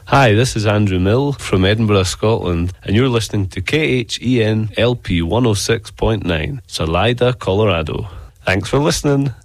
Hi, this is Andrew Mill from Edinburgh, Scotland, and you're listening to KHEN LP 106.9, Salida, Colorado. Thanks for listening.